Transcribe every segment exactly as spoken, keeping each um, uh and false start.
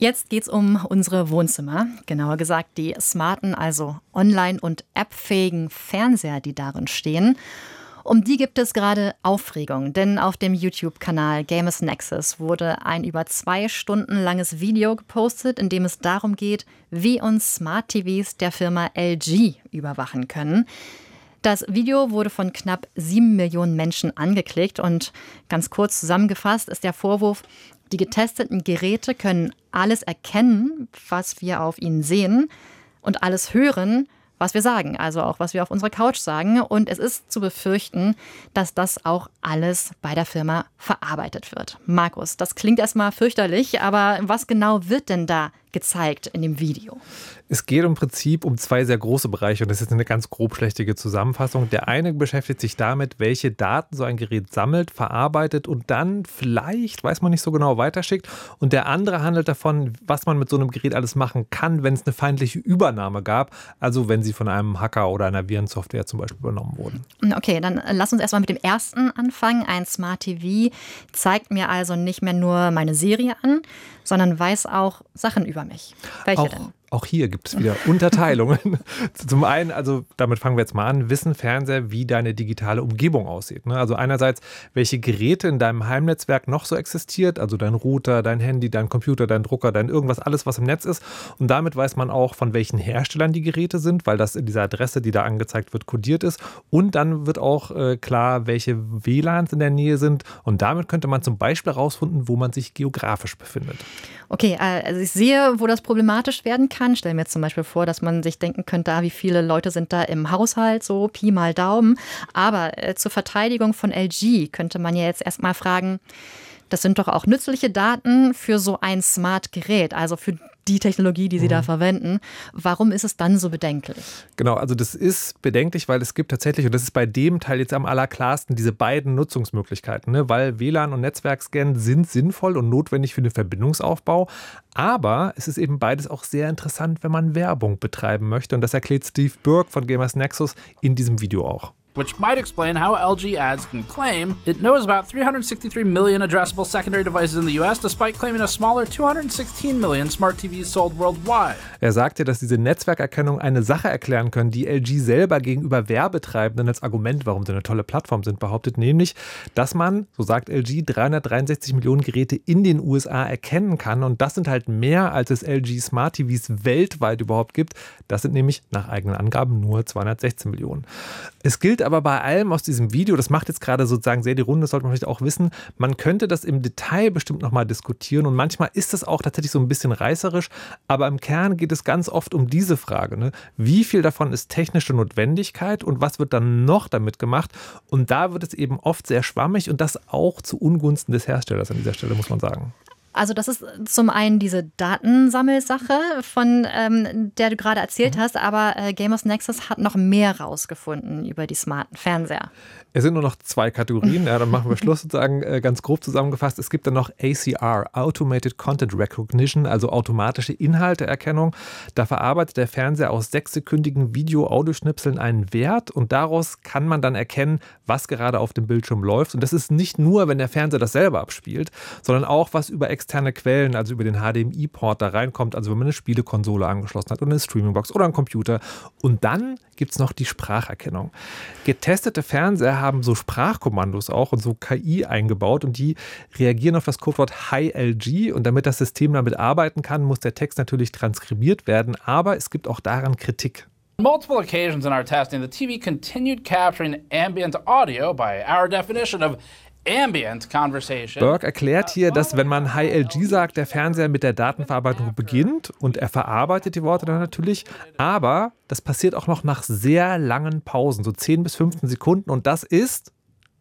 Jetzt geht's um unsere Wohnzimmer, genauer gesagt die smarten, also online- und appfähigen Fernseher, die darin stehen. Um die gibt es gerade Aufregung, denn auf dem YouTube-Kanal Gamers Nexus wurde ein über zwei Stunden langes Video gepostet, in dem es darum geht, wie uns Smart-T Vs der Firma L G überwachen können. Das Video wurde von knapp sieben Millionen Menschen angeklickt und ganz kurz zusammengefasst ist der Vorwurf, die getesteten Geräte können alles erkennen, was wir auf ihnen sehen und alles hören, was wir sagen, also auch was wir auf unserer Couch sagen. Und es ist zu befürchten, dass das auch alles bei der Firma verarbeitet wird. Markus, das klingt erstmal fürchterlich, aber was genau wird denn da gezeigt in dem Video? Es geht im Prinzip um zwei sehr große Bereiche und das ist eine ganz grobschlächtige Zusammenfassung. Der eine beschäftigt sich damit, welche Daten so ein Gerät sammelt, verarbeitet und dann vielleicht, weiß man nicht so genau, weiterschickt. Und der andere handelt davon, was man mit so einem Gerät alles machen kann, wenn es eine feindliche Übernahme gab, also wenn sie von einem Hacker oder einer Virensoftware zum Beispiel übernommen wurden. Okay, dann lass uns erstmal mit dem ersten anfangen. Ein Smart-T V zeigt mir also nicht mehr nur meine Serie an, sondern weiß auch Sachen über mich. Welche auch, denn? Auch hier gibt es wieder Unterteilungen. Zum einen, also damit fangen wir jetzt mal an, wissen Fernseher, wie deine digitale Umgebung aussieht. Also einerseits, welche Geräte in deinem Heimnetzwerk noch so existiert, also dein Router, dein Handy, dein Computer, dein Drucker, dein irgendwas, alles, was im Netz ist. Und damit weiß man auch, von welchen Herstellern die Geräte sind, weil das in dieser Adresse, die da angezeigt wird, kodiert ist. Und dann wird auch äh, klar, welche W L A Ns in der Nähe sind. Und damit könnte man zum Beispiel herausfinden, wo man sich geografisch befindet. Okay, also ich sehe, wo das problematisch werden kann. Stellen wir jetzt zum Beispiel vor, dass man sich denken könnte, ah, wie viele Leute sind da im Haushalt, so Pi mal Daumen. Aber äh, zur Verteidigung von L G könnte man ja jetzt erstmal fragen, das sind doch auch nützliche Daten für so ein Smart-Gerät, also für die Technologie, die Sie mhm. da verwenden. Warum ist es dann so bedenklich? Genau, also das ist bedenklich, weil es gibt tatsächlich, und das ist bei dem Teil jetzt am allerklarsten, diese beiden Nutzungsmöglichkeiten, ne? Weil W L A N und Netzwerkscan sind sinnvoll und notwendig für den Verbindungsaufbau, aber es ist eben beides auch sehr interessant, wenn man Werbung betreiben möchte und das erklärt Steve Burke von Gamers Nexus in diesem Video auch. Which might explain how L G ads can claim it knows about three hundred sixty-three million addressable secondary devices in the U S, despite claiming a smaller two hundred sixteen million smart T Vs sold worldwide. Er sagte, dass diese Netzwerkerkennung eine Sache erklären können, die L G selber gegenüber Werbetreibenden als Argument, warum sie eine tolle Plattform sind, behauptet, nämlich, dass man, so sagt L G, dreihundertdreiundsechzig Millionen Geräte in den U S A erkennen kann und das sind halt mehr, als es L G Smart T Vs weltweit überhaupt gibt. Das sind nämlich nach eigenen Angaben nur zweihundertsechzehn Millionen. Es gilt aber bei allem aus diesem Video, das macht jetzt gerade sozusagen sehr die Runde, das sollte man vielleicht auch wissen, man könnte das im Detail bestimmt nochmal diskutieren und manchmal ist das auch tatsächlich so ein bisschen reißerisch, aber im Kern geht es ganz oft um diese Frage, ne? Wie viel davon ist technische Notwendigkeit und was wird dann noch damit gemacht? Und da wird es eben oft sehr schwammig und das auch zu Ungunsten des Herstellers an dieser Stelle, muss man sagen. Also das ist zum einen diese Datensammelsache, von ähm, der du gerade erzählt mhm. hast, aber äh, Gamers Nexus hat noch mehr rausgefunden über die smarten Fernseher. Es sind nur noch zwei Kategorien, ja, dann machen wir Schluss sozusagen, äh, ganz grob zusammengefasst. Es gibt dann noch A C R, Automated Content Recognition, also automatische Inhalteerkennung. Da verarbeitet der Fernseher aus sechssekündigen Video-Audioschnipseln einen Wert und daraus kann man dann erkennen, was gerade auf dem Bildschirm läuft. Und das ist nicht nur, wenn der Fernseher das selber abspielt, sondern auch, was über externe Quellen, also über den H D M I-Port da reinkommt, also wenn man eine Spielekonsole angeschlossen hat oder eine Streamingbox oder einen Computer. Und dann gibt es noch die Spracherkennung. Getestete Fernseher haben so Sprachkommandos auch und so K I eingebaut und die reagieren auf das Codewort Hi L G und damit das System damit arbeiten kann, muss der Text natürlich transkribiert werden, aber es gibt auch daran Kritik. On multiple occasions in our testing, the T V continued capturing ambient audio by our definition of ambient conversation. Burke erklärt hier, dass wenn man Hi L G sagt, der Fernseher mit der Datenverarbeitung beginnt und er verarbeitet die Worte dann natürlich, aber das passiert auch noch nach sehr langen Pausen, so zehn bis fünfzehn Sekunden und das ist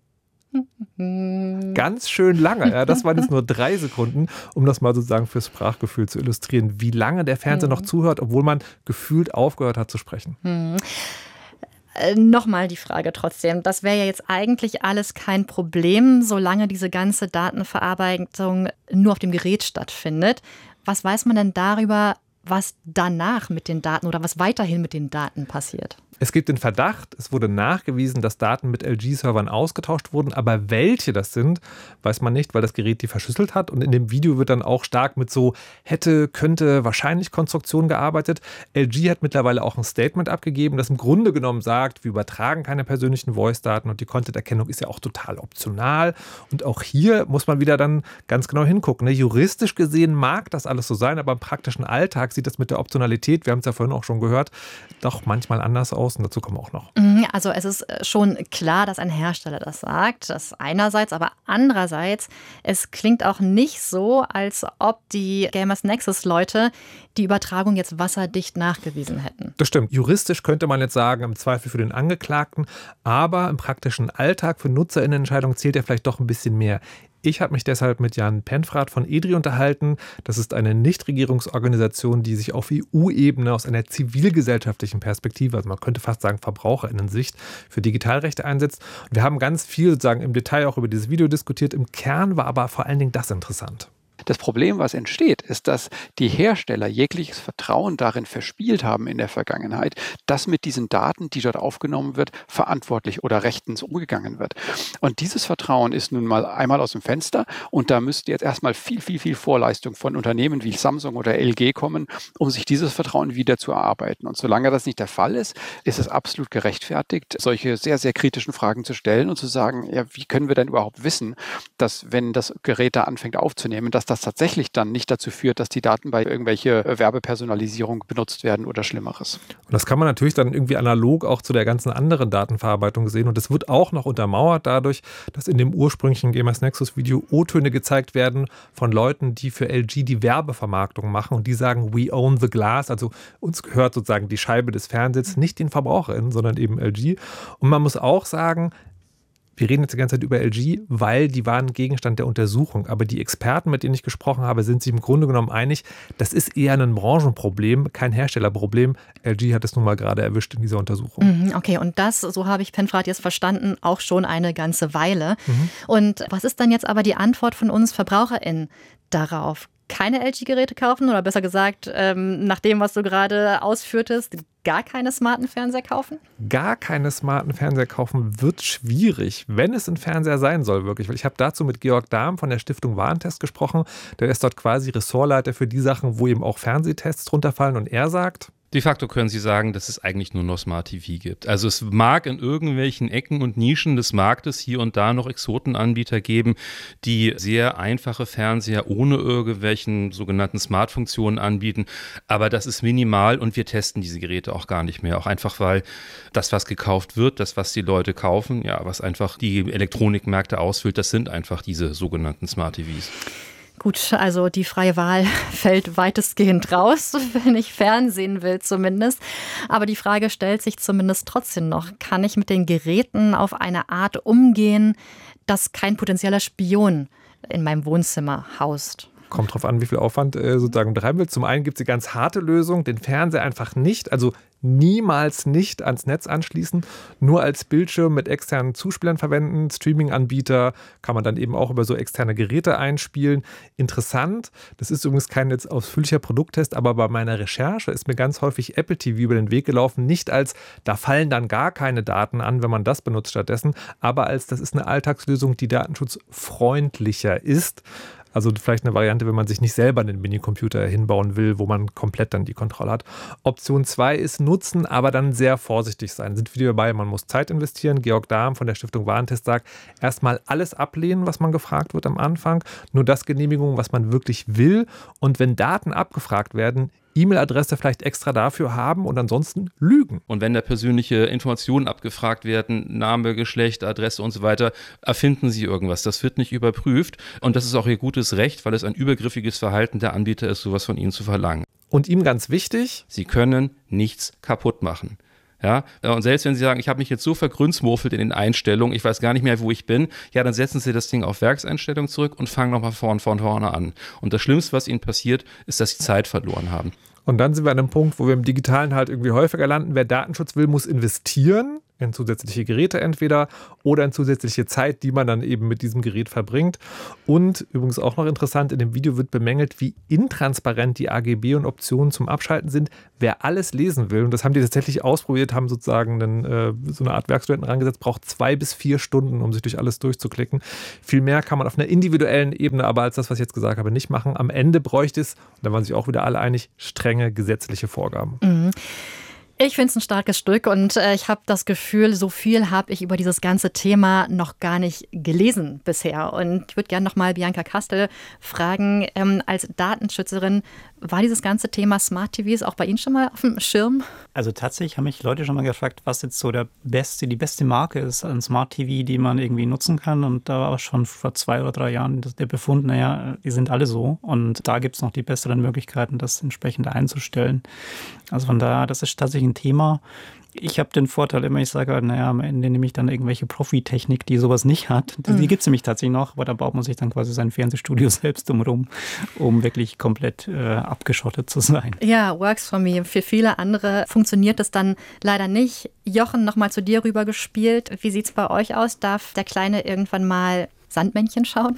ganz schön lange. Ja, das waren jetzt nur drei Sekunden, um das mal sozusagen fürs Sprachgefühl zu illustrieren, wie lange der Fernseher noch zuhört, obwohl man gefühlt aufgehört hat zu sprechen. Hm. Äh, Nochmal die Frage trotzdem, das wäre ja jetzt eigentlich alles kein Problem, solange diese ganze Datenverarbeitung nur auf dem Gerät stattfindet. Was weiß man denn darüber, was danach mit den Daten oder was weiterhin mit den Daten passiert? Es gibt den Verdacht, es wurde nachgewiesen, dass Daten mit L G-Servern ausgetauscht wurden, aber welche das sind, weiß man nicht, weil das Gerät die verschlüsselt hat. Und in dem Video wird dann auch stark mit so hätte, könnte, wahrscheinlich Konstruktion gearbeitet. L G hat mittlerweile auch ein Statement abgegeben, das im Grunde genommen sagt, wir übertragen keine persönlichen Voice-Daten und die Content-Erkennung ist ja auch total optional. Und auch hier muss man wieder dann ganz genau hingucken. Ne? Juristisch gesehen mag das alles so sein, aber im praktischen Alltag sieht das mit der Optionalität, wir haben es ja vorhin auch schon gehört, doch manchmal anders aus. Und dazu kommen wir auch noch. Also es ist schon klar, dass ein Hersteller das sagt. Das einerseits, aber andererseits, es klingt auch nicht so, als ob die Gamers Nexus Leute die Übertragung jetzt wasserdicht nachgewiesen hätten. Das stimmt. Juristisch könnte man jetzt sagen, im Zweifel für den Angeklagten, aber im praktischen Alltag für NutzerInnenentscheidungen zählt ja vielleicht doch ein bisschen mehr. Ich habe mich deshalb mit Jan Penfrath von E D R I unterhalten. Das ist eine Nichtregierungsorganisation, die sich auf E U-Ebene aus einer zivilgesellschaftlichen Perspektive, also man könnte fast sagen VerbraucherInnen-Sicht, für Digitalrechte einsetzt. Und wir haben ganz viel sozusagen im Detail auch über dieses Video diskutiert. Im Kern war aber vor allen Dingen das interessant. Das Problem, was entsteht, ist, dass die Hersteller jegliches Vertrauen darin verspielt haben in der Vergangenheit, dass mit diesen Daten, die dort aufgenommen wird, verantwortlich oder rechtens umgegangen wird. Und dieses Vertrauen ist nun mal einmal aus dem Fenster und da müsste jetzt erstmal viel, viel, viel Vorleistung von Unternehmen wie Samsung oder L G kommen, um sich dieses Vertrauen wieder zu erarbeiten. Und solange das nicht der Fall ist, ist es absolut gerechtfertigt, solche sehr, sehr kritischen Fragen zu stellen und zu sagen, ja, wie können wir denn überhaupt wissen, dass wenn das Gerät da anfängt aufzunehmen, dass das tatsächlich dann nicht dazu führt, dass die Daten bei irgendwelche Werbepersonalisierung benutzt werden oder Schlimmeres. Und das kann man natürlich dann irgendwie analog auch zu der ganzen anderen Datenverarbeitung sehen. Und das wird auch noch untermauert dadurch, dass in dem ursprünglichen Gamers Nexus Video O-Töne gezeigt werden von Leuten, die für L G die Werbevermarktung machen. Und die sagen, we own the glass. Also uns gehört sozusagen die Scheibe des Fernsehens, nicht den VerbraucherInnen, sondern eben L G. Und man muss auch sagen, wir reden jetzt die ganze Zeit über L G, weil die waren Gegenstand der Untersuchung. Aber die Experten, mit denen ich gesprochen habe, sind sich im Grunde genommen einig, das ist eher ein Branchenproblem, kein Herstellerproblem. L G hat es nun mal gerade erwischt in dieser Untersuchung. Okay, und das, so habe ich Penfrath jetzt verstanden, auch schon eine ganze Weile. Mhm. Und was ist dann jetzt aber die Antwort von uns VerbraucherInnen darauf? Keine L G-Geräte kaufen oder besser gesagt, ähm, nach dem, was du gerade ausführtest, gar keine smarten Fernseher kaufen? Gar keine smarten Fernseher kaufen wird schwierig, wenn es ein Fernseher sein soll, wirklich. Weil ich habe dazu mit Georg Dahm von der Stiftung Warentest gesprochen. Der ist dort quasi Ressortleiter für die Sachen, wo eben auch Fernsehtests drunter fallen. Und er sagt: De facto können Sie sagen, dass es eigentlich nur noch Smart T V gibt. Also es mag in irgendwelchen Ecken und Nischen des Marktes hier und da noch Exotenanbieter geben, die sehr einfache Fernseher ohne irgendwelchen sogenannten Smart-Funktionen anbieten. Aber das ist minimal und wir testen diese Geräte auch gar nicht mehr. Auch einfach, weil das, was gekauft wird, das, was die Leute kaufen, ja, was einfach die Elektronikmärkte ausfüllt, das sind einfach diese sogenannten Smart T Vs. Gut, also die freie Wahl fällt weitestgehend raus, wenn ich Fernsehen will zumindest. Aber die Frage stellt sich zumindest trotzdem noch, kann ich mit den Geräten auf eine Art umgehen, dass kein potenzieller Spion in meinem Wohnzimmer haust? Kommt drauf an, wie viel Aufwand äh, sozusagen betreiben willst. Zum einen gibt es die ganz harte Lösung, den Fernseher einfach nicht, also niemals nicht ans Netz anschließen, nur als Bildschirm mit externen Zuspielern verwenden. Streaming-Anbieter kann man dann eben auch über so externe Geräte einspielen. Interessant, das ist übrigens kein jetzt ausführlicher Produkttest, aber bei meiner Recherche ist mir ganz häufig Apple T V über den Weg gelaufen, nicht als, da fallen dann gar keine Daten an, wenn man das benutzt stattdessen, aber als, das ist eine Alltagslösung, die datenschutzfreundlicher ist. Also vielleicht eine Variante, wenn man sich nicht selber einen Minicomputer hinbauen will, wo man komplett dann die Kontrolle hat. Option zwei ist nutzen, aber dann sehr vorsichtig sein. Sind wir dabei, man muss Zeit investieren. Georg Dahm von der Stiftung Warentest sagt, erstmal alles ablehnen, was man gefragt wird am Anfang. Nur das Genehmigung, was man wirklich will. Und wenn Daten abgefragt werden, E-Mail-Adresse vielleicht extra dafür haben und ansonsten lügen. Und wenn da persönliche Informationen abgefragt werden, Name, Geschlecht, Adresse und so weiter, erfinden Sie irgendwas. Das wird nicht überprüft und das ist auch Ihr gutes Recht, weil es ein übergriffiges Verhalten der Anbieter ist, sowas von Ihnen zu verlangen. Und ihm ganz wichtig: Sie können nichts kaputt machen. Ja, und selbst wenn Sie sagen, ich habe mich jetzt so vergrünzmurfelt in den Einstellungen, ich weiß gar nicht mehr, wo ich bin, ja, dann setzen Sie das Ding auf Werkseinstellung zurück und fangen nochmal von, von vorne an. Und das Schlimmste, was Ihnen passiert, ist, dass Sie Zeit verloren haben. Und dann sind wir an einem Punkt, wo wir im Digitalen halt irgendwie häufiger landen. Wer Datenschutz will, muss investieren in zusätzliche Geräte entweder oder in zusätzliche Zeit, die man dann eben mit diesem Gerät verbringt. Und übrigens auch noch interessant, in dem Video wird bemängelt, wie intransparent die A G B und Optionen zum Abschalten sind. Wer alles lesen will, und das haben die tatsächlich ausprobiert, haben sozusagen einen, äh, so eine Art Werkstudenten rangesetzt, braucht zwei bis vier Stunden, um sich durch alles durchzuklicken. Viel mehr kann man auf einer individuellen Ebene, aber als das, was ich jetzt gesagt habe, nicht machen. Am Ende bräuchte es, und da waren sich auch wieder alle einig, strenge gesetzliche Vorgaben. Mhm. Ich finde es ein starkes Stück und äh, ich habe das Gefühl, so viel habe ich über dieses ganze Thema noch gar nicht gelesen bisher. Und ich würde gerne nochmal Bianca Kastel fragen, ähm, als Datenschützerin, war dieses ganze Thema Smart T Vs auch bei Ihnen schon mal auf dem Schirm? Also tatsächlich haben mich Leute schon mal gefragt, was jetzt so der beste, die beste Marke ist an Smart T V, die man irgendwie nutzen kann. Und da war schon vor zwei oder drei Jahren der Befund, naja, die sind alle so. Und da gibt es noch die besseren Möglichkeiten, das entsprechend einzustellen. Also von daher, das ist tatsächlich ein Thema. Ich habe den Vorteil immer, ich sage, naja, am Ende nehme ich dann irgendwelche Profi-Technik, die sowas nicht hat. Die, die gibt es nämlich tatsächlich noch, aber da baut man sich dann quasi sein Fernsehstudio selbst drumherum, um wirklich komplett äh, abgeschottet zu sein. Ja, works for me. Für viele andere funktioniert das dann leider nicht. Jochen, nochmal zu dir rüber gespielt. Wie sieht es bei euch aus? Darf der Kleine irgendwann mal Sandmännchen schauen?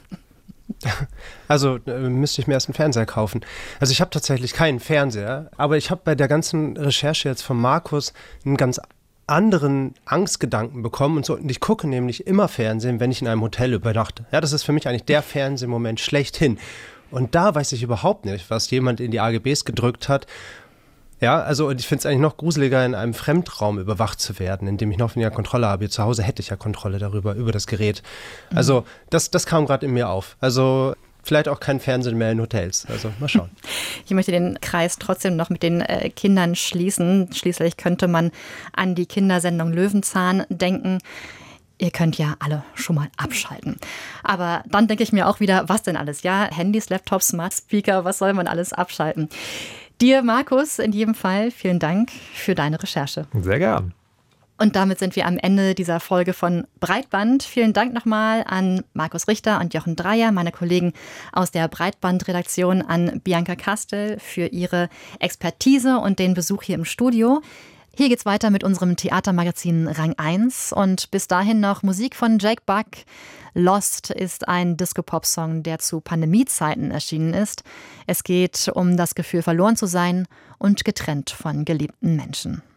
Also äh, müsste ich mir erst einen Fernseher kaufen. Also ich habe tatsächlich keinen Fernseher, aber ich habe bei der ganzen Recherche jetzt von Markus einen ganz anderen Angstgedanken bekommen und so. Und ich gucke nämlich immer Fernsehen, wenn ich in einem Hotel übernachte. Ja, das ist für mich eigentlich der Fernsehmoment schlechthin. Und da weiß ich überhaupt nicht, was jemand in die A G Bs gedrückt hat. Ja, also und ich finde es eigentlich noch gruseliger, in einem Fremdraum überwacht zu werden, in dem ich noch weniger Kontrolle habe. Zu Hause hätte ich ja Kontrolle darüber, über das Gerät. Also das, das kam gerade in mir auf. Also vielleicht auch kein Fernsehen mehr in Hotels. Also mal schauen. Ich möchte den Kreis trotzdem noch mit den äh, Kindern schließen. Schließlich könnte man an die Kindersendung Löwenzahn denken. Ihr könnt ja alle schon mal abschalten. Aber dann denke ich mir auch wieder, was denn alles? Ja, Handys, Laptops, Smart Speaker, was soll man alles abschalten? Dir, Markus, in jedem Fall vielen Dank für deine Recherche. Sehr gern. Und damit sind wir am Ende dieser Folge von Breitband. Vielen Dank nochmal an Markus Richter und Jochen Dreier, meine Kollegen aus der Breitband-Redaktion, an Bianca Kastel für ihre Expertise und den Besuch hier im Studio. Hier geht's weiter mit unserem Theatermagazin Rang eins und bis dahin noch Musik von Jake Buck. Lost ist ein Disco-Pop-Song, der zu Pandemiezeiten erschienen ist. Es geht um das Gefühl, verloren zu sein und getrennt von geliebten Menschen.